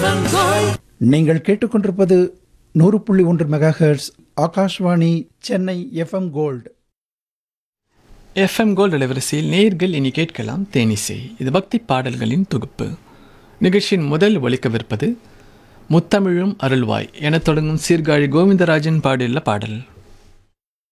நீங்கள் கேட்டுக்கொண்டிருப்பது 100.1 megahertz Akashvani Chennai FM gold. FM gold அலைவரிசையில் நேர்கள் இனி கேட்கலாம் தேனிசை. இது பக்தி பாடல்களின் தொகுப்பு. நிகழ்ச்சியின் முதல் ஒலிக்கவிருப்பது முத்தமிழும் அருள்வாய் என தொடங்கும் சீர்காழி கோவிந்தராஜன் பாடியுள்ள பாடல்.